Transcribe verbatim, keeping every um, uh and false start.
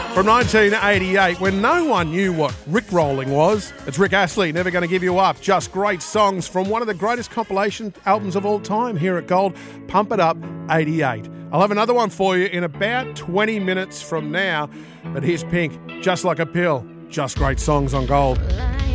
From nineteen eighty-eight, when no one knew what Rickrolling was. It's Rick Astley, Never Gonna Give You Up. Just great songs from one of the greatest compilation albums of all time here at Gold, Pump It Up eighty-eight. I'll have another one for you in about twenty minutes from now. But here's Pink, Just Like a Pill. Just great songs on Gold.